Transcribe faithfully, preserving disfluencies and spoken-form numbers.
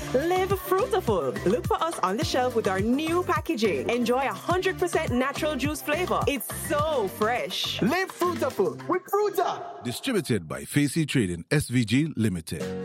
Live Fruitaful. Look for us on the shelf with our new packaging. Enjoy one hundred percent natural juice flavor. It's so fresh. Live Fruitaful with Fruita. Distributed by Facey Trading S V G Limited.